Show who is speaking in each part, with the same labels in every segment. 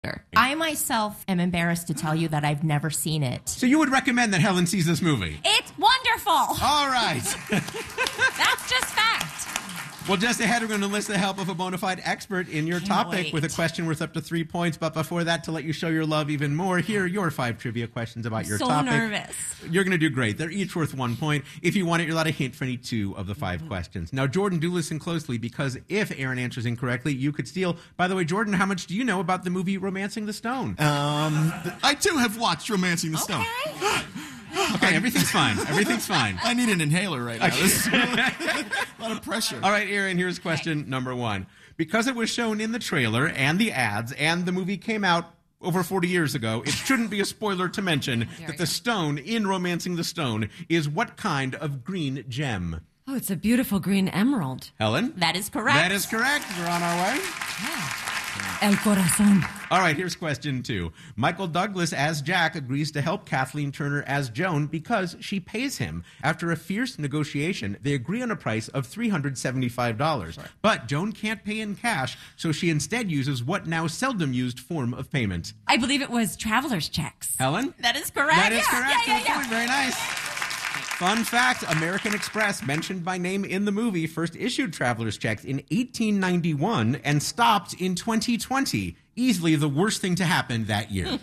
Speaker 1: I myself am embarrassed to tell you that I've never seen it.
Speaker 2: So you would recommend that Helen sees this movie?
Speaker 1: It's wonderful.
Speaker 2: All right.
Speaker 1: That's just fact.
Speaker 2: Well, just ahead, we're going to enlist the help of a bona fide expert in your topic with a question worth up to 3 points. But before that, to let you show your love even more, here are your 5 trivia questions about your topic.
Speaker 3: So nervous.
Speaker 2: You're going to do great. They're each worth 1 point. If you want it, you're allowed a hint for any 2 of the 5 questions. Now, Jordan, do listen closely, because if Aaron answers incorrectly, you could steal. By the way, Jordan, how much do you know about the movie Romancing the Stone?
Speaker 4: I, too, have watched Romancing the Stone.
Speaker 2: Okay, everything's fine. Everything's fine.
Speaker 4: I need an inhaler right now. This is a lot of pressure.
Speaker 2: All right, Aaron, here's question number 1. Because it was shown in the trailer and the ads, and the movie came out over 40 years ago, it shouldn't be a spoiler to mention that the stone in Romancing the Stone is what kind of green gem?
Speaker 3: Oh, it's a beautiful green emerald.
Speaker 2: Helen?
Speaker 1: That is correct.
Speaker 2: That is correct. We're on our way.
Speaker 3: El corazón.
Speaker 2: All right, here's question 2. Michael Douglas as Jack agrees to help Kathleen Turner as Joan because she pays him. After a fierce negotiation, they agree on a price of $375. Sure. But Joan can't pay in cash, so she instead uses what now seldom used form of payment.
Speaker 3: I believe it was traveler's checks.
Speaker 2: Helen?
Speaker 1: That is correct.
Speaker 2: That is correct.
Speaker 1: Yeah.
Speaker 2: Very nice. Fun fact, American Express, mentioned by name in the movie, first issued traveler's checks in 1891 and stopped in 2020. Easily the worst thing to happen that year.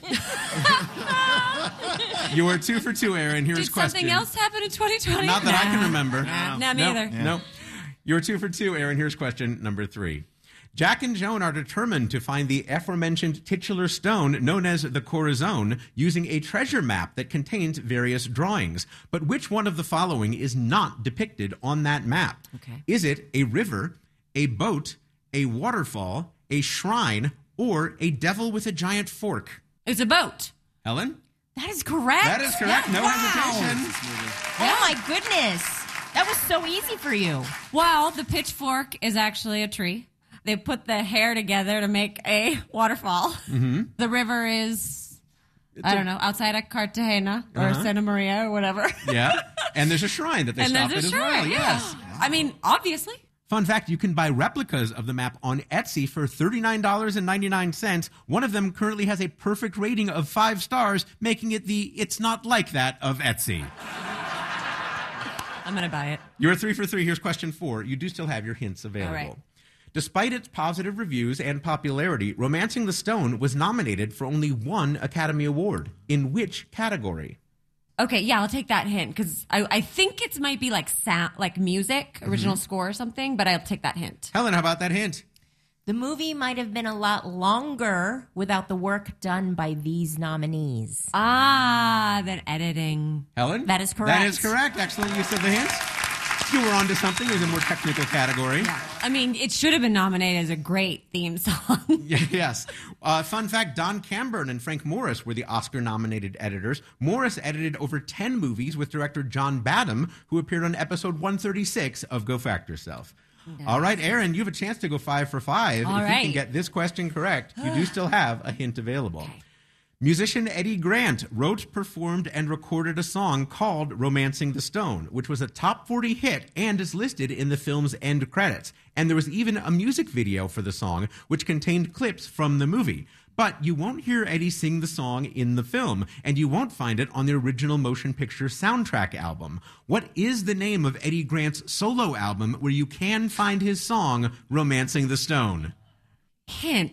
Speaker 2: You are 2 for 2, Aaron. Here's
Speaker 3: Did
Speaker 2: question.
Speaker 3: something else happen in 2020?
Speaker 2: Not that I can remember.
Speaker 3: No, neither.
Speaker 2: No. You're 2 for 2, Aaron. Here's question number 3. Jack and Joan are determined to find the aforementioned titular stone known as the Corazon using a treasure map that contains various drawings. But which one of the following is not depicted on that map?
Speaker 3: Okay.
Speaker 2: Is it a river, a boat, a waterfall, a shrine, or a devil with a giant fork?
Speaker 3: It's a boat.
Speaker 2: Helen?
Speaker 1: That is correct.
Speaker 2: That is correct. No hesitation.
Speaker 1: Oh, my goodness. That was so easy for you.
Speaker 3: Well, the pitchfork is actually a tree. They put the hair together to make a waterfall. Mm-hmm. The river is, I don't know, outside of Cartagena or Santa Maria or whatever.
Speaker 2: Yeah. And there's a shrine that they stopped at as well. Yes.
Speaker 3: I mean, obviously.
Speaker 2: Fun fact, you can buy replicas of the map on Etsy for $39.99. One of them currently has a perfect rating of 5 stars, making it the It's Not Like That of Etsy.
Speaker 3: I'm going to buy it.
Speaker 2: You're 3 for 3. Here's question 4. You do still have your hints available.
Speaker 3: All right.
Speaker 2: Despite its positive reviews and popularity, Romancing the Stone was nominated for only 1 Academy Award. In which category?
Speaker 3: Okay, yeah, I'll take that hint because I think it might be like sound, like music, original score or something, but I'll take that hint.
Speaker 2: Helen, how about that hint?
Speaker 1: The movie might have been a lot longer without the work done by these nominees.
Speaker 3: Then editing.
Speaker 2: Helen?
Speaker 1: That is correct.
Speaker 2: That is correct. Excellent use of the hint. You were onto something. It was a more technical category.
Speaker 3: Yeah. I mean, it should have been nominated as a great theme song.
Speaker 2: Yes. Fun fact, Don Camburn and Frank Morris were the Oscar-nominated editors. Morris edited over 10 movies with director John Badham, who appeared on episode 136 of Go Fact Yourself. Nice. All right, Aaron, you have a chance to go 5 for 5.
Speaker 3: All
Speaker 2: if
Speaker 3: right.
Speaker 2: you can get this question correct, you do still have a hint available. Okay. Musician Eddie Grant wrote, performed, and recorded a song called Romancing the Stone, which was a top 40 hit and is listed in the film's end credits. And there was even a music video for the song, which contained clips from the movie. But you won't hear Eddie sing the song in the film, and you won't find it on the original motion picture soundtrack album. What is the name of Eddie Grant's solo album where you can find his song, Romancing the Stone?
Speaker 3: Hint.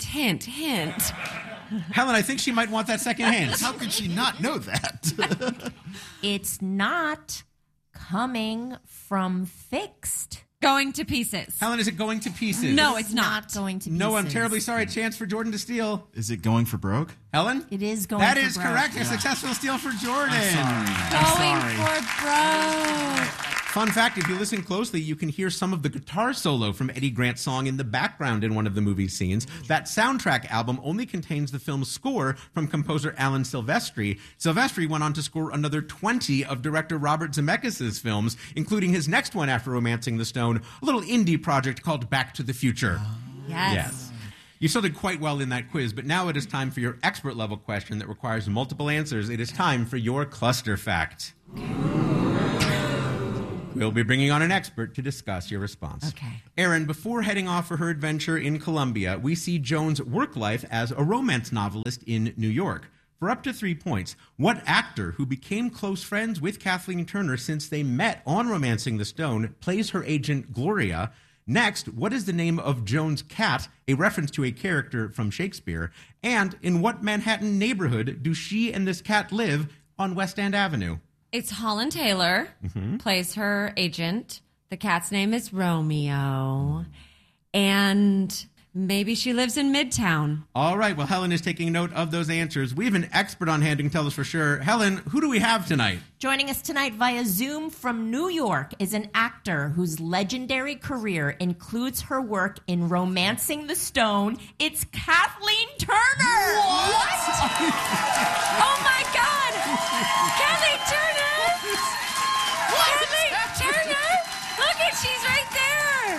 Speaker 2: Helen, I think she might want that second hint.
Speaker 4: How could she not know that?
Speaker 1: It's not Coming from Fixed.
Speaker 3: Going to Pieces.
Speaker 2: Helen, is it Going to Pieces?
Speaker 3: No, it's not.
Speaker 1: Going to Pieces.
Speaker 2: No, I'm terribly sorry. Chance for Jordan to steal.
Speaker 4: Is it Going for Broke?
Speaker 2: Helen?
Speaker 1: It is Going
Speaker 2: that
Speaker 1: for
Speaker 2: is
Speaker 1: Broke.
Speaker 2: correct. A successful steal for Jordan.
Speaker 3: Going for Broke.
Speaker 2: Fun fact, if you listen closely, you can hear some of the guitar solo from Eddie Grant's song in the background in one of the movie scenes. That soundtrack album only contains the film's score from composer Alan Silvestri. Silvestri went on to score another 20 of director Robert Zemeckis' films, including his next one after Romancing the Stone, a little indie project called Back to the Future.
Speaker 3: Yes.
Speaker 2: You still did quite well in that quiz, but now it is time for your expert level question that requires multiple answers. It is time for your cluster fact. We'll be bringing on an expert to discuss your response.
Speaker 1: Okay.
Speaker 2: Erin, before heading off for her adventure in Colombia, we see Joan's work life as a romance novelist in New York. For up to 3 points, what actor who became close friends with Kathleen Turner since they met on Romancing the Stone plays her agent Gloria? Next, what is the name of Joan's cat, a reference to a character from Shakespeare? And in what Manhattan neighborhood do she and this cat live on West End Avenue?
Speaker 3: It's Holland Taylor, plays her agent. The cat's name is Romeo. And maybe she lives in Midtown.
Speaker 2: All right, well, Helen is taking note of those answers. We have an expert on hand who can tell us for sure. Helen, who do we have tonight?
Speaker 1: Joining us tonight via Zoom from New York is an actor whose legendary career includes her work in Romancing the Stone. It's Kathleen Turner! What? Oh, my God! Kathleen Turner! Kathleen Turner! Look at, she's right there!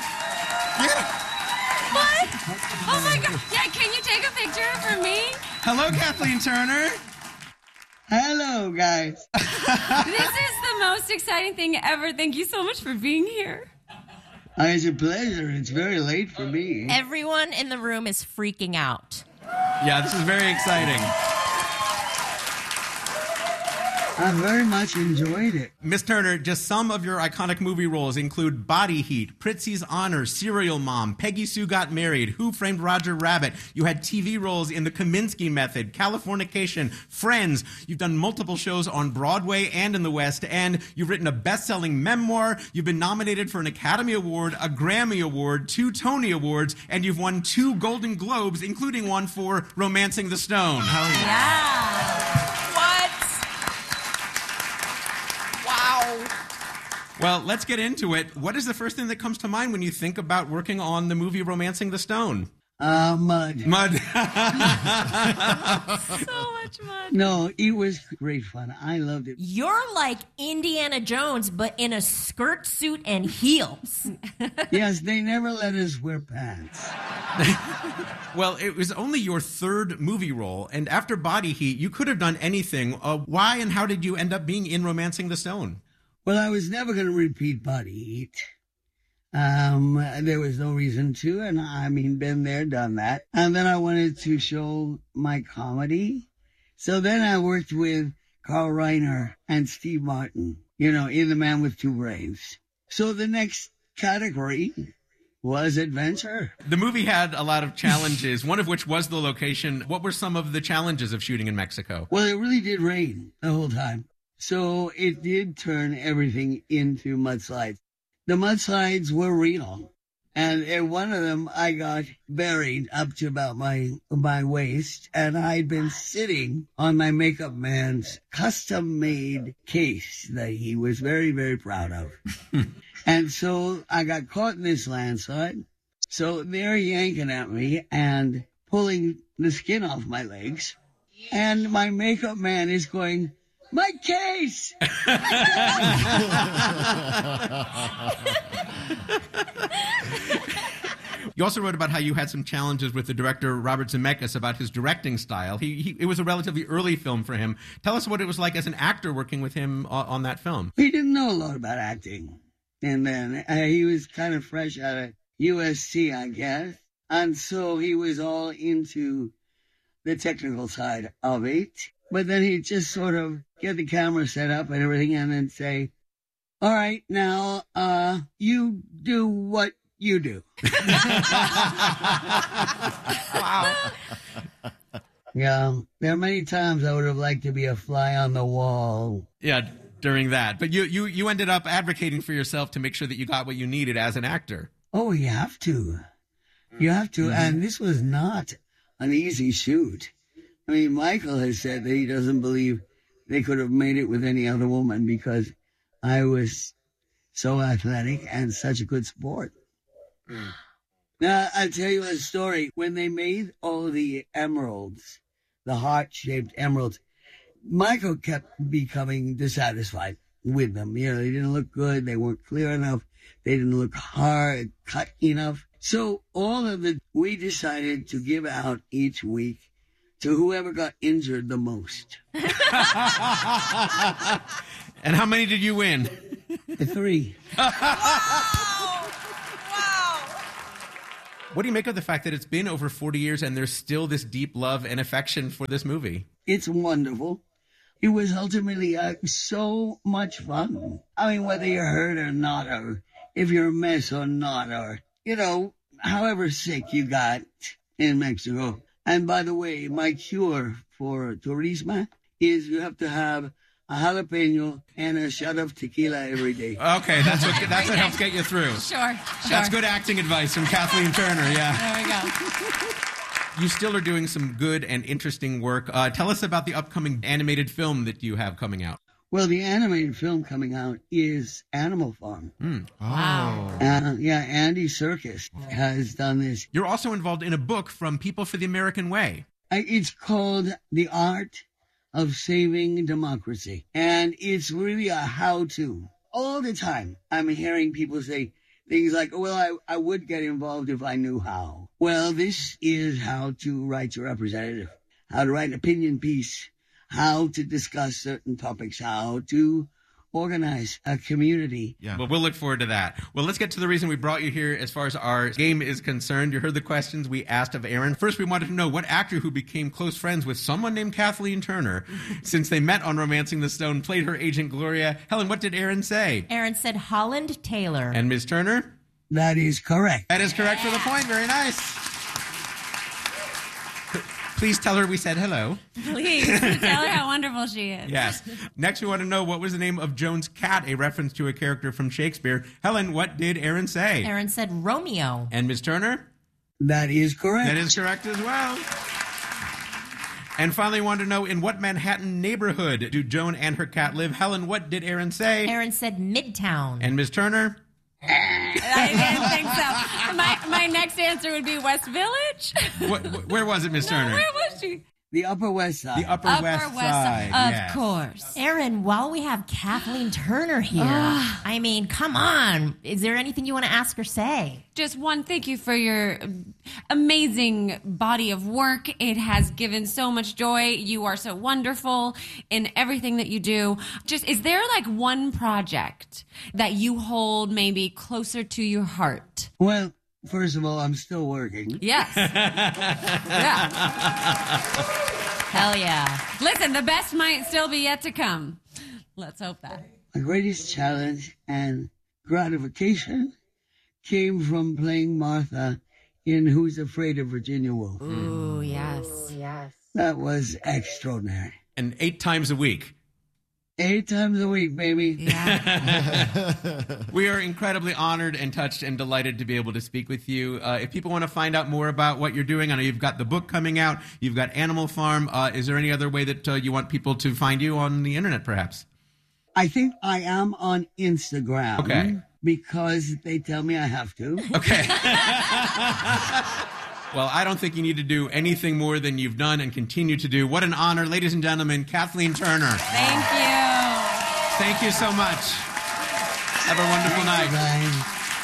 Speaker 1: What?
Speaker 3: Oh, my God. Yeah, can you take a picture for me?
Speaker 2: Hello, Kathleen Turner.
Speaker 5: Hello, guys.
Speaker 3: This is the most exciting thing ever. Thank you so much for being here.
Speaker 5: It's a pleasure. It's very late for me.
Speaker 1: Everyone in the room is freaking out.
Speaker 2: Yeah, this is very exciting.
Speaker 5: I very much enjoyed it.
Speaker 2: Miss Turner, just some of your iconic movie roles include Body Heat, Pritzi's Honor, Serial Mom, Peggy Sue Got Married, Who Framed Roger Rabbit. You had TV roles in The Kaminsky Method, Californication, Friends. You've done multiple shows on Broadway and in the West End. You've written a best-selling memoir. You've been nominated for an Academy Award, a Grammy Award, 2 Tony Awards, and you've won 2 Golden Globes, including one for Romancing the Stone.
Speaker 1: Yeah. What? Wow.
Speaker 2: Well, let's get into it. What is the first thing that comes to mind when you think about working on the movie Romancing the Stone?
Speaker 5: Mud.
Speaker 2: Mud.
Speaker 1: So much fun.
Speaker 5: No, it was great fun. I loved it.
Speaker 1: You're like Indiana Jones, but in a skirt suit and heels.
Speaker 5: Yes, they never let us wear pants.
Speaker 2: Well, it was only your 3rd movie role, and after Body Heat, you could have done anything. Why and how did you end up being in Romancing the Stone?
Speaker 5: Well, I was never going to repeat Body Heat. There was no reason to, and I mean, been there, done that. And then I wanted to show my comedy. So then I worked with Carl Reiner and Steve Martin, in The Man with Two Brains. So the next category was adventure.
Speaker 2: The movie had a lot of challenges, one of which was the location. What were some of the challenges of shooting in Mexico?
Speaker 5: Well, it really did rain the whole time. So it did turn everything into mudslides. The mudslides were real. And in one of them, I got buried up to about my waist. And I'd been sitting on my makeup man's custom-made case that he was very, very proud of. And so I got caught in this landslide. So they're yanking at me and pulling the skin off my legs. And my makeup man is going, "My case!"
Speaker 2: You also wrote about how you had some challenges with the director Robert Zemeckis about his directing style. It was a relatively early film for him. Tell us what it was like as an actor working with him on that film.
Speaker 5: He didn't know a lot about acting. And then he was kind of fresh out of USC, I guess. And so he was all into the technical side of it. But then he'd just sort of get the camera set up and everything and then say, "All right, now, you do what you do."
Speaker 2: Wow.
Speaker 5: Yeah, there are many times I would have liked to be a fly on the wall.
Speaker 2: Yeah, during that. But you ended up advocating for yourself to make sure that you got what you needed as an actor.
Speaker 5: Oh, you have to. You have to. Mm-hmm. And this was not an easy shoot. I mean, Michael has said that he doesn't believe they could have made it with any other woman because I was so athletic and such a good sport. Mm. Now, I'll tell you a story. When they made all the emeralds, the heart-shaped emeralds, Michael kept becoming dissatisfied with them. They didn't look good. They weren't clear enough. They didn't look hard, cut enough. So we decided to give out each week to whoever got injured the most.
Speaker 2: And how many did you win?
Speaker 5: 3.
Speaker 2: What do you make of the fact that it's been over 40 years and there's still this deep love and affection for this movie?
Speaker 5: It's wonderful. It was ultimately so much fun. I mean, whether you're hurt or not, or if you're a mess or not, or, however sick you got in Mexico. And by the way, my cure for turismo is you have to have a jalapeno and a shot of tequila every day.
Speaker 2: Okay, that's what helps get you through.
Speaker 3: Sure.
Speaker 2: That's good acting advice from Kathleen Turner, yeah.
Speaker 3: There we go.
Speaker 2: You still are doing some good and interesting work. Tell us about the upcoming animated film that you have coming out.
Speaker 5: Well, the animated film coming out is Animal Farm.
Speaker 3: Wow.
Speaker 5: Andy Serkis has done this.
Speaker 2: You're also involved in a book from People for the American Way.
Speaker 5: It's called The Art of Saving Democracy. And it's really a how-to. All the time, I'm hearing people say things like, well, I would get involved if I knew how. Well, this is how to write your representative, how to write an opinion piece, how to discuss certain topics, how to organize a community.
Speaker 4: Yeah.
Speaker 2: Well, we'll look forward to that. Well, let's get to the reason we brought you here as far as our game is concerned. You heard the questions we asked of Aaron. First, we wanted to know what actor who became close friends with someone named Kathleen Turner since they met on Romancing the Stone played her agent Gloria. Helen, what did Aaron say?
Speaker 1: Aaron said Holland Taylor.
Speaker 2: And Ms. Turner?
Speaker 5: That is correct.
Speaker 2: That is correct for the point. Very nice. Please tell her we said hello.
Speaker 3: Please tell her how wonderful she is.
Speaker 2: Yes. Next, we want to know what was the name of Joan's cat, a reference to a character from Shakespeare. Helen, what did Aaron say?
Speaker 1: Aaron said Romeo.
Speaker 2: And Ms. Turner?
Speaker 5: That is correct.
Speaker 2: That is correct as well. And finally, we wanted to know in what Manhattan neighborhood do Joan and her cat live? Helen, what did Aaron say?
Speaker 1: Aaron said Midtown.
Speaker 2: And Ms. Turner?
Speaker 3: I didn't think so. My next answer would be West Village.
Speaker 2: Where was it, Ms. Turner?
Speaker 3: No, where was she?
Speaker 5: The Upper West Side.
Speaker 2: The Upper West Side.
Speaker 3: Of
Speaker 2: yes.
Speaker 3: course.
Speaker 1: Aaron, while we have Kathleen Turner here, I mean, come on. Is there anything you want to ask or say?
Speaker 3: Just one, thank you for your amazing body of work. It has given so much joy. You are so wonderful in everything that you do. Just, is there like one project that you hold maybe closer to your heart?
Speaker 5: Well, first of all, I'm still working.
Speaker 3: Yes. Yeah.
Speaker 1: Hell yeah.
Speaker 3: Listen, the best might still be yet to come. Let's hope that.
Speaker 5: My greatest challenge and gratification came from playing Martha in Who's Afraid of Virginia Woolf.
Speaker 1: Ooh, yes.
Speaker 5: That was extraordinary.
Speaker 2: And 8 times a week.
Speaker 5: 8 times a week, baby.
Speaker 3: Yeah.
Speaker 2: We are incredibly honored and touched and delighted to be able to speak with you. If people want to find out more about what you're doing, I know you've got the book coming out. You've got Animal Farm. Is there any other way that you want people to find you on the internet, perhaps?
Speaker 5: I think I am on Instagram.
Speaker 2: Okay.
Speaker 5: Because they tell me I have to.
Speaker 2: Okay. Well, I don't think you need to do anything more than you've done and continue to do. What an honor. Ladies and gentlemen, Kathleen Turner.
Speaker 3: Thank you.
Speaker 2: Thank you so much. Have a wonderful night.
Speaker 5: Bye.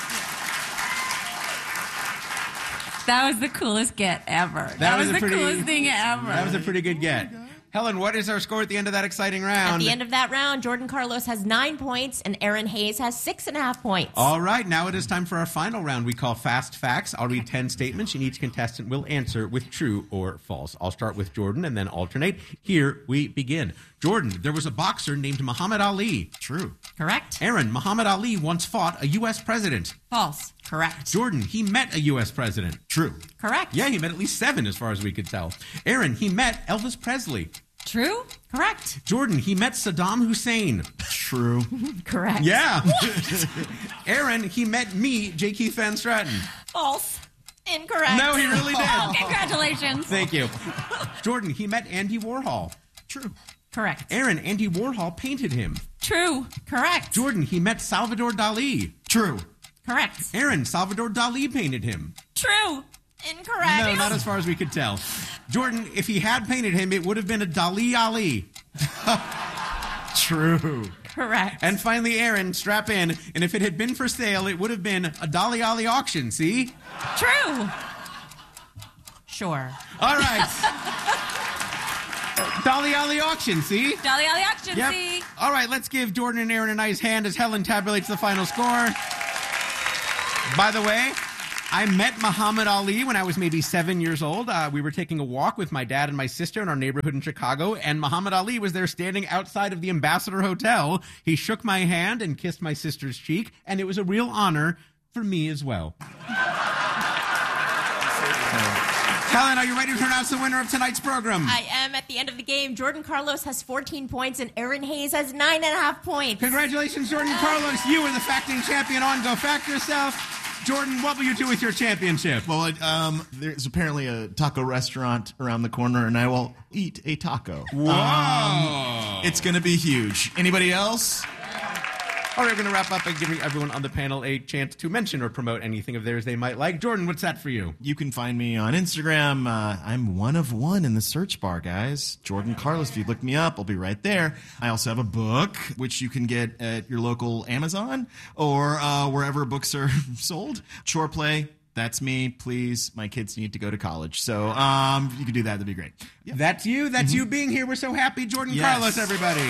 Speaker 3: That was the coolest get ever. That was the coolest thing ever.
Speaker 2: That was a pretty good get. Helen, what is our score at the end of that exciting round?
Speaker 1: At the end of that round, Jordan Carlos has 9 points and Aaron Hayes has 6.5 points.
Speaker 2: All right, now it is time for our final round we call Fast Facts. I'll read 10 statements, and each contestant will answer with true or false. I'll start with Jordan and then alternate. Here we begin. Jordan, there was a boxer named Muhammad Ali.
Speaker 4: True.
Speaker 1: Correct.
Speaker 2: Aaron, Muhammad Ali once fought a U.S. president.
Speaker 3: False.
Speaker 1: Correct.
Speaker 2: Jordan, he met a U.S. president.
Speaker 4: True.
Speaker 1: Correct.
Speaker 2: Yeah, he met at least 7 as far as we could tell. Aaron, he met Elvis Presley.
Speaker 3: True.
Speaker 1: Correct.
Speaker 2: Jordan, he met Saddam Hussein.
Speaker 4: True.
Speaker 1: Correct.
Speaker 2: Yeah. Aaron, he met me, J. Keith Van Stratton.
Speaker 1: False. Incorrect.
Speaker 2: No, he really did.
Speaker 3: Oh, congratulations.
Speaker 2: Thank you. Jordan, he met Andy Warhol.
Speaker 4: True.
Speaker 1: Correct.
Speaker 2: Aaron, Andy Warhol painted him.
Speaker 3: True.
Speaker 1: Correct.
Speaker 2: Jordan, he met Salvador Dali.
Speaker 4: True.
Speaker 1: Correct.
Speaker 2: Aaron, Salvador Dali painted him.
Speaker 3: True.
Speaker 1: Incorrect.
Speaker 2: No, not as far as we could tell. Jordan, if he had painted him, it would have been a Dali Ali.
Speaker 4: True.
Speaker 1: Correct.
Speaker 2: And finally, Aaron, strap in. And if it had been for sale, it would have been a Dali Ali auction, see?
Speaker 3: True.
Speaker 1: Sure.
Speaker 2: All right. Dali Dolly Alley Auction, see?
Speaker 3: Dolly Alley Auction,
Speaker 2: Yep.
Speaker 3: see?
Speaker 2: All right, let's give Jordan and Aaron a nice hand as Helen tabulates the final score. By the way, I met Muhammad Ali when I was maybe 7 years old. We were taking a walk with my dad and my sister in our neighborhood in Chicago, and Muhammad Ali was there standing outside of the Ambassador Hotel. He shook my hand and kissed my sister's cheek, and it was a real honor for me as well. Helen, are you ready to announce the winner of tonight's program?
Speaker 1: I am. At the end of the game, Jordan Carlos has 14 points and Aaron Hayes has 9.5 points.
Speaker 2: Congratulations, Jordan Carlos. You are the facting champion on Go Fact Yourself. Jordan, what will you do with your championship?
Speaker 4: Well, there's apparently a taco restaurant around the corner, and I will eat a taco.
Speaker 2: Whoa!
Speaker 4: It's going to be huge. Anybody else?
Speaker 2: All right, we're going to wrap up by giving everyone on the panel a chance to mention or promote anything of theirs they might like. Jordan, what's that for you?
Speaker 4: You can find me on Instagram. I'm one of one in the search bar, guys. Jordan Carlos. If you look me up, I'll be right there. I also have a book, which you can get at your local Amazon or wherever books are sold. Chore Play. That's me. Please, my kids need to go to college. So if you could do that, that'd be great. Yep.
Speaker 2: That's you. That's you being here. We're so happy. Jordan
Speaker 4: Yes.
Speaker 2: Carlos, everybody.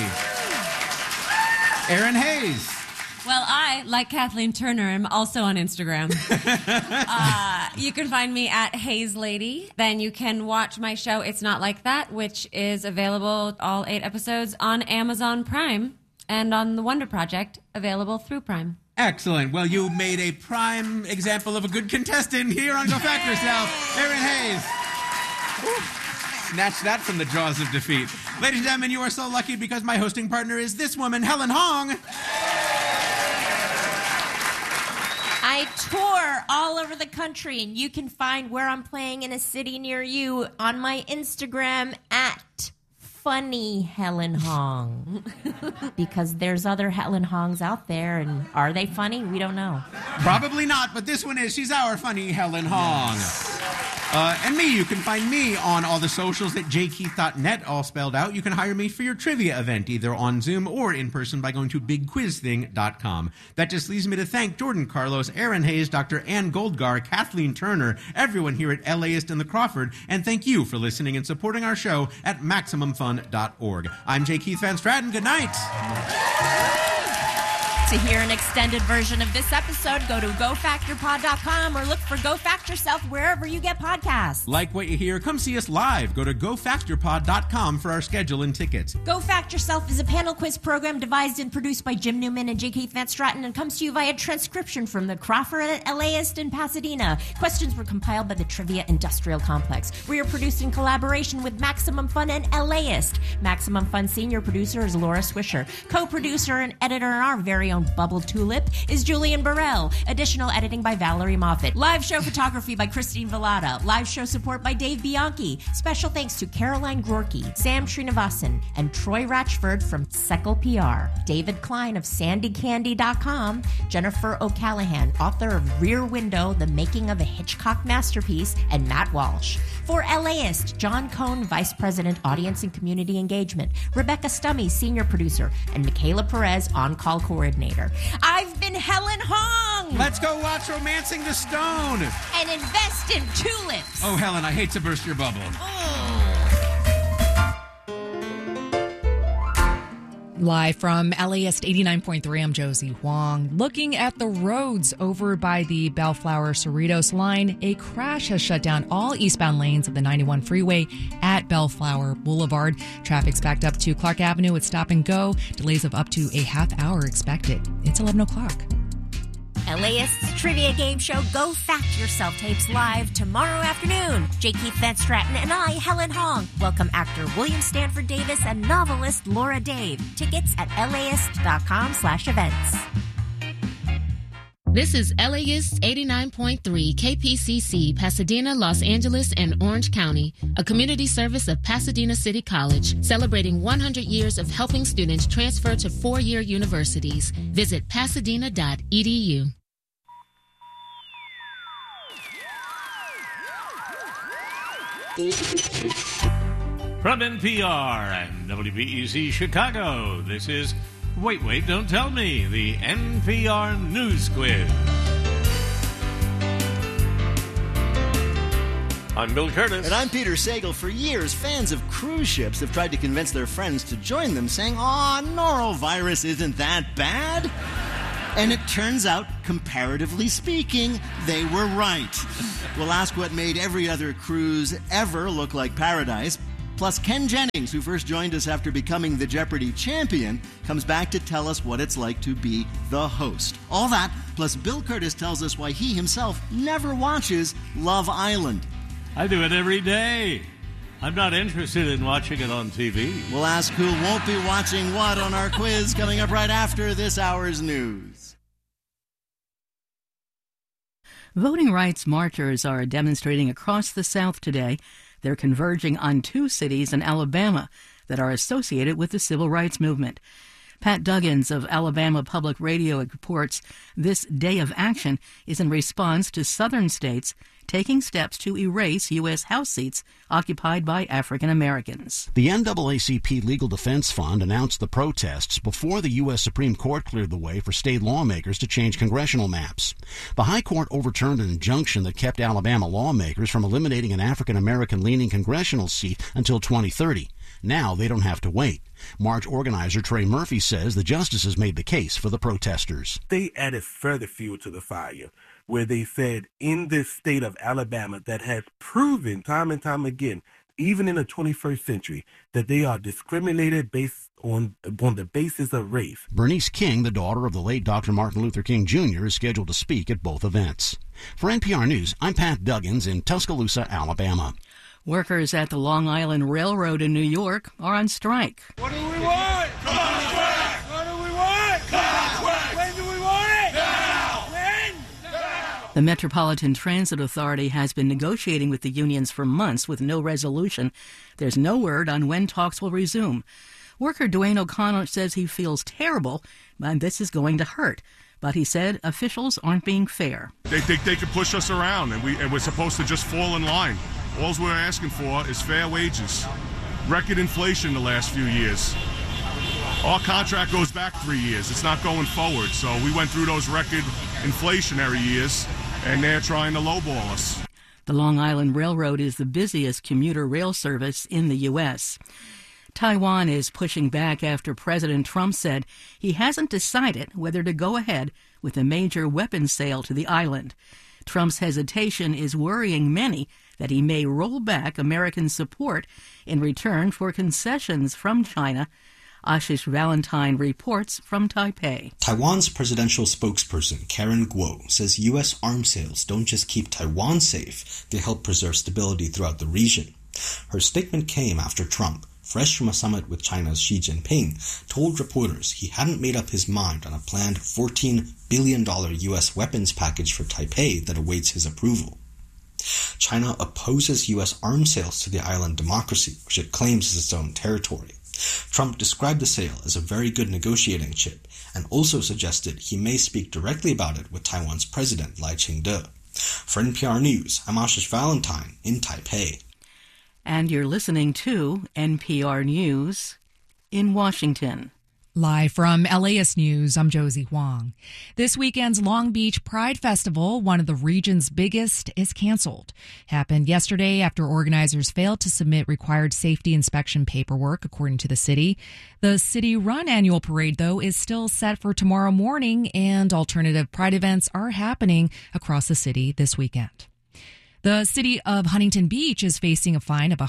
Speaker 2: Aaron Hayes.
Speaker 3: Well, I, like Kathleen Turner, am also on Instagram. You can find me at Hayes Lady. Then you can watch my show, It's Not Like That, which is available, all 8 episodes, on Amazon Prime and on The Wonder Project, available through Prime.
Speaker 2: Excellent. Well, you made a prime example of a good contestant here on Go Fact Yourself. Aaron Hayes. Woo. Snatch that from the jaws of defeat. Ladies and gentlemen, you are so lucky because my hosting partner is this woman, Helen Hong.
Speaker 1: I tour all over the country, and you can find where I'm playing in a city near you on my Instagram at Funny Helen Hong. Because there's other Helen Hongs out there, and are they funny? We don't know.
Speaker 2: Probably not, but this one is. She's our funny Helen Hong. And me, you can find me on all the socials at jkeith.net, all spelled out. You can hire me for your trivia event, either on Zoom or in person by going to bigquizthing.com. That just leaves me to thank Jordan Carlos, Aaron Hayes, Dr. Ann Goldgar, Kathleen Turner, everyone here at LAist and the Crawford, and thank you for listening and supporting our show at MaximumFun.org. I'm J. Keith Van Stratton. Good night.
Speaker 1: To hear an extended version of this episode, go to GoFactorPod.com or look for Go Fact Yourself wherever you get podcasts.
Speaker 2: Like what you hear? Come see us live. Go to GoFactorPod.com for our schedule and tickets.
Speaker 1: Go Fact Yourself is a panel quiz program devised and produced by Jim Newman and J. Keith Van Stratton and comes to you via transcription from the Crawford at LAist in Pasadena. Questions were compiled by the Trivia Industrial Complex. We are produced in collaboration with Maximum Fun and LAist. Maximum Fun senior producer is Laura Swisher. Co-producer and editor in our very own Bubble Tulip is Julian Burrell. Additional editing by Valerie Moffat. Live show photography by Christine Vallada. Live show support by Dave Bianchi. Special thanks to Caroline Gorky, Sam Srinivasan, and Troy Ratchford from Seckle PR. David Klein of SandyCandy.com. Jennifer O'Callahan, author of Rear Window, The Making of a Hitchcock Masterpiece, and Matt Walsh. For LAist, John Cohn, Vice President, Audience and Community Engagement. Rebecca Stummy, Senior Producer, and Michaela Perez, On-Call Coordinator. I've been Helen Hong!
Speaker 2: Let's go watch Romancing the Stone.
Speaker 1: And invest in tulips!
Speaker 2: Oh, Helen, I hate to burst your bubble.
Speaker 6: Live from LAist 89.3, I'm Josie Huang. Looking at the roads over by the Bellflower Cerritos line, a crash has shut down all eastbound lanes of the 91 freeway at Bellflower Boulevard. Traffic's backed up to Clark Avenue with stop and go. Delays of up to a half hour expected. It's 11 o'clock.
Speaker 1: LAist's trivia game show Go Fact Yourself tapes live tomorrow afternoon. J. Keith Van Stratton and I, Helen Hong, welcome actor William Stanford Davis and novelist Laura Dave. Tickets at laist.com/events.
Speaker 7: This is LAist 89.3 KPCC, Pasadena, Los Angeles, and Orange County, a community service of Pasadena City College, celebrating 100 years of helping students transfer to 4-year universities. Visit pasadena.edu.
Speaker 8: From NPR and WBEZ Chicago, this is Wait, Wait, Don't Tell Me, the NPR News Quiz. I'm Bill Curtis.
Speaker 9: And I'm Peter Sagal. For years, fans of cruise ships have tried to convince their friends to join them, saying, norovirus isn't that bad. And it turns out, comparatively speaking, they were right. We'll ask what made every other cruise ever look like paradise. Plus, Ken Jennings, who first joined us after becoming the Jeopardy champion, comes back to tell us what it's like to be the host. All that, plus Bill Curtis tells us why he himself never watches Love Island.
Speaker 8: I do it every day. I'm not interested in watching it on TV.
Speaker 9: We'll ask who won't be watching what on our quiz coming up right after this hour's news.
Speaker 10: Voting rights marchers are demonstrating across the South today. They're converging on 2 cities in Alabama that are associated with the civil rights movement. Pat Duggins of Alabama Public Radio reports this day of action is in response to southern states taking steps to erase U.S. House seats occupied by African Americans.
Speaker 11: The NAACP Legal Defense Fund announced the protests before the U.S. Supreme Court cleared the way for state lawmakers to change congressional maps. The High Court overturned an injunction that kept Alabama lawmakers from eliminating an African American-leaning congressional seat until 2030. Now they don't have to wait. March organizer Trey Murphy says the justices made the case for the protesters.
Speaker 12: They added further fuel to the fire, where they said in this state of Alabama that has proven time and time again, even in the 21st century, that they are discriminated based on the basis of race.
Speaker 11: Bernice King, the daughter of the late Dr. Martin Luther King Jr., is scheduled to speak at both events. For NPR News, I'm Pat Duggins in Tuscaloosa, Alabama.
Speaker 10: Workers at the Long Island Railroad in New York are on strike.
Speaker 13: What do we want? Contract! What do we want? Contract! When do we want it? Now! When? Now!
Speaker 10: The Metropolitan Transit Authority has been negotiating with the unions for months with no resolution. There's no word on when talks will resume. Worker Dwayne O'Connor says he feels terrible, and this is going to hurt. But he said officials aren't being fair.
Speaker 14: They think they can push us around, and we're supposed to just fall in line. All we're asking for is fair wages. Record inflation the last few years. Our contract goes back 3 years. It's not going forward. So we went through those record inflationary years, and they're trying to lowball us.
Speaker 10: The Long Island Railroad is the busiest commuter rail service in the U.S. Taiwan is pushing back after President Trump said he hasn't decided whether to go ahead with a major weapons sale to the island. Trump's hesitation is worrying many that he may roll back American support in return for concessions from China. Ashish Valentine reports from Taipei.
Speaker 15: Taiwan's presidential spokesperson Karen Guo says U.S. arms sales don't just keep Taiwan safe, they help preserve stability throughout the region. Her statement came after Trump, fresh from a summit with China's Xi Jinping, told reporters he hadn't made up his mind on a planned $14 billion U.S. weapons package for Taipei that awaits his approval. China opposes U.S. arms sales to the island democracy, which it claims is its own territory. Trump described the sale as a very good negotiating chip and also suggested he may speak directly about it with Taiwan's president, Lai Ching-te. For NPR News, I'm Ashish Valentine in Taipei.
Speaker 10: And you're listening to NPR News in Washington.
Speaker 6: Live from LAist News, I'm Josie Huang. This weekend's Long Beach Pride Festival, one of the region's biggest, is canceled. Happened yesterday after organizers failed to submit required safety inspection paperwork, according to the city. The city-run annual parade, though, is still set for tomorrow morning, and alternative Pride events are happening across the city this weekend. The city of Huntington Beach is facing a fine of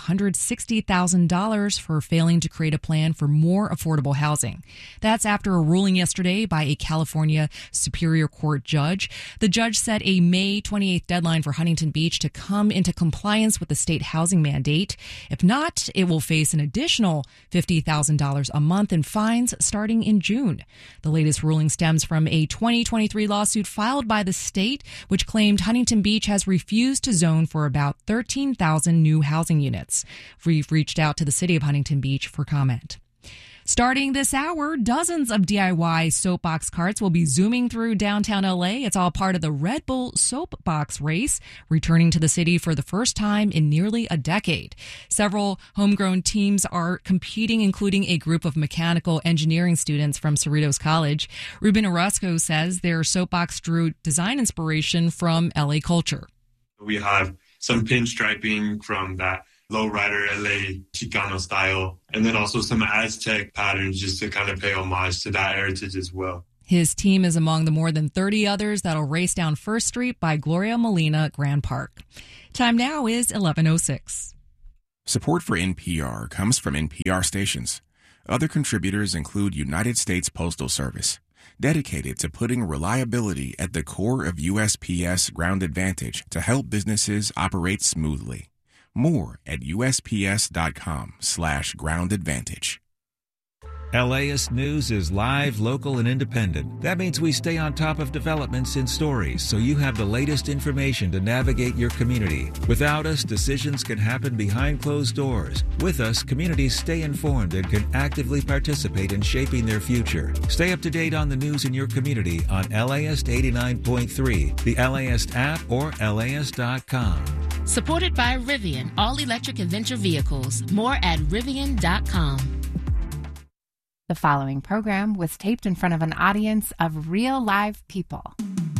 Speaker 6: $160,000 for failing to create a plan for more affordable housing. That's after a ruling yesterday by a California Superior Court judge. The judge set a May 28th deadline for Huntington Beach to come into compliance with the state housing mandate. If not, it will face an additional $50,000 a month in fines starting in June. The latest ruling stems from a 2023 lawsuit filed by the state, which claimed Huntington Beach has refused to zone for about 13,000 new housing units. We've reached out to the city of Huntington Beach for comment. Starting this hour, dozens of DIY soapbox carts will be zooming through downtown LA. It's all part of the Red Bull Soapbox Race, returning to the city for the first time in nearly a decade. Several homegrown teams are competing, including a group of mechanical engineering students from Cerritos College. Ruben Orozco says their soapbox drew design inspiration from LA culture.
Speaker 16: We have some pinstriping from that lowrider LA Chicano style, and then also some Aztec patterns just to kind of pay homage to that heritage as well.
Speaker 6: His team is among the more than 30 others that'll race down First Street by Gloria Molina Grand Park. Time now is 11:06.
Speaker 17: Support for NPR comes from NPR stations. Other contributors include United States Postal Service, dedicated to putting reliability at the core of USPS Ground Advantage to help businesses operate smoothly. More at USPS.com/Ground Advantage.
Speaker 18: LAist News is live, local, and independent. That means we stay on top of developments in stories so you have the latest information to navigate your community. Without us, decisions can happen behind closed doors. With us, communities stay informed and can actively participate in shaping their future. Stay up to date on the news in your community on LAist 89.3, the LAist app, or LAist.com.
Speaker 7: Supported by Rivian, all-electric adventure vehicles. More at Rivian.com.
Speaker 19: The following program was taped in front of an audience of real live people.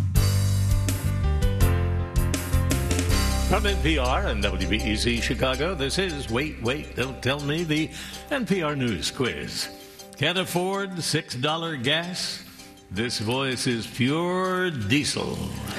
Speaker 8: From NPR and WBEZ Chicago, this is Wait, Don't Tell Me, the NPR News Quiz. Can't afford $6 gas? This voice is pure diesel.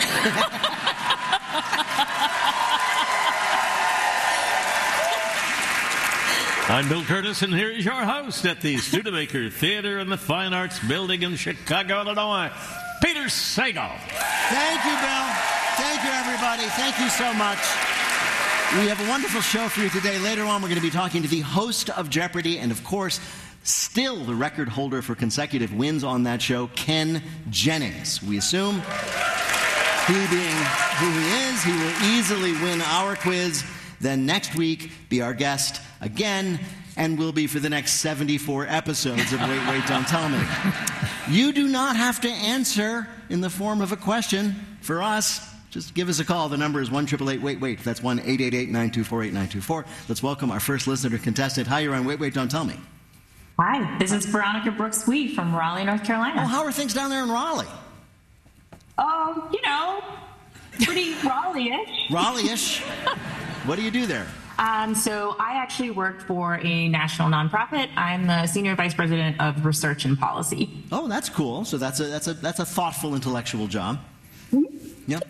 Speaker 8: I'm Bill Curtis, and here is your host at the Studebaker Theater and the Fine Arts Building in Chicago, Illinois, Peter Sagal.
Speaker 9: Thank you, Bill. Thank you, everybody. Thank you so much. We have a wonderful show for you today. Later on, we're going to be talking to the host of Jeopardy! And, of course, still the record holder for consecutive wins on that show, Ken Jennings. We assume, he being who he is, he will easily win our quiz. Then next week, be our guest again, and will be for the next 74 episodes of Wait, Don't Tell Me. You do not have to answer in the form of a question for us. Just give us a call. The number is 1-888-WAIT-WAIT. That's 1-888-924-8924. Let's welcome our first listener contestant. Hi, you're on Wait, Don't Tell Me.
Speaker 20: Hi, this is Veronica Brooks-Wee from Raleigh, North Carolina.
Speaker 9: Oh, how are things down there in Raleigh?
Speaker 20: Oh, pretty Raleigh-ish.
Speaker 9: Raleigh-ish? What do you do there?
Speaker 20: So I actually work for a national nonprofit. I'm the senior vice president of research and policy.
Speaker 9: Oh, that's cool. So that's a thoughtful intellectual job. Mm-hmm. Yep.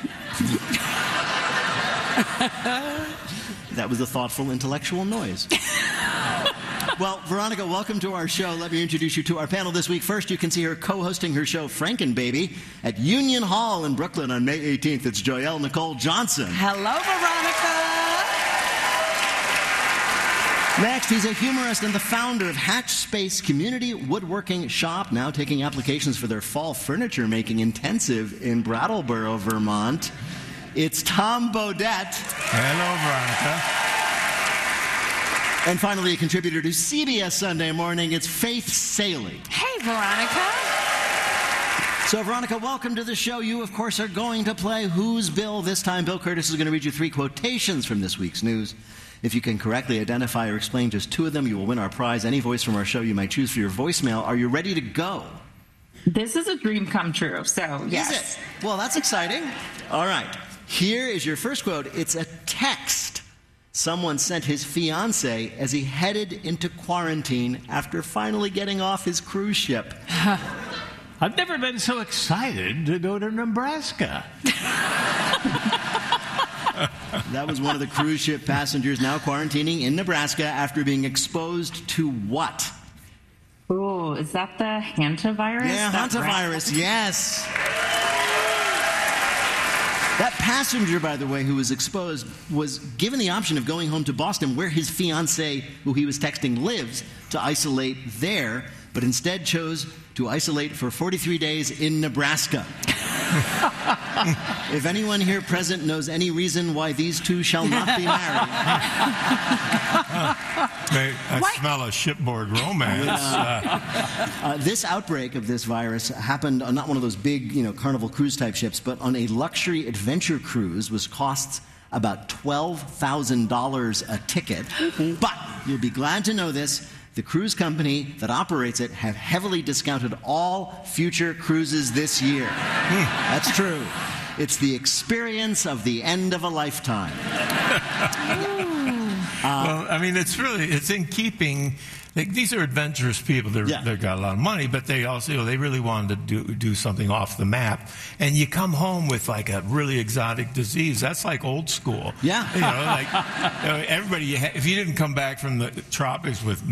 Speaker 9: That was a thoughtful intellectual noise. Well, Veronica, welcome to our show. Let me introduce you to our panel this week. First, you can see her co-hosting her show, Frankenbaby, at Union Hall in Brooklyn on May 18th. It's Joyelle Nicole Johnson.
Speaker 21: Hello, Veronica.
Speaker 9: Next, he's a humorist and the founder of Hatch Space Community Woodworking Shop, now taking applications for their fall furniture making intensive in Brattleboro, Vermont. It's Tom Bodett.
Speaker 22: Hello, Veronica.
Speaker 9: And finally, a contributor to CBS Sunday Morning, it's Faith Salie.
Speaker 21: Hey, Veronica.
Speaker 9: So, Veronica, welcome to the show. You, of course, are going to play Who's Bill? This time, Bill Curtis is going to read you 3 quotations from this week's news. If you can correctly identify or explain just 2 of them, you will win our prize. Any voice from our show you might choose for your voicemail. Are you ready to go?
Speaker 20: This is a dream come true, so yes.
Speaker 9: Is it? Well, that's exciting. All right. Here is your first quote. It's a text someone sent his fiancée as he headed into quarantine after finally getting off his cruise ship.
Speaker 8: I've never been so excited to go to Nebraska.
Speaker 9: That was one of the cruise ship passengers now quarantining in Nebraska after being exposed to what?
Speaker 20: Ooh, is that the hantavirus?
Speaker 9: Yeah, hantavirus, yes. That passenger, by the way, who was exposed, was given the option of going home to Boston, where his fiancée, who he was texting, lives, to isolate there, but instead chose to isolate for 43 days in Nebraska. If anyone here present knows any reason why these two shall not be married.
Speaker 22: I smell a shipboard romance.
Speaker 9: This outbreak of this virus happened on not one of those big, Carnival cruise type ships, but on a luxury adventure cruise, which costs about $12,000 a ticket. But you'll be glad to know this. The cruise company that operates it have heavily discounted all future cruises this year. That's true. It's the experience of the end of a lifetime.
Speaker 22: Well, I mean, it's in keeping. These are adventurous people. They've got a lot of money, but they also, they really wanted to do something off the map. And you come home with like a really exotic disease. That's like old school.
Speaker 9: Yeah.
Speaker 22: Like everybody, if you didn't come back from the tropics with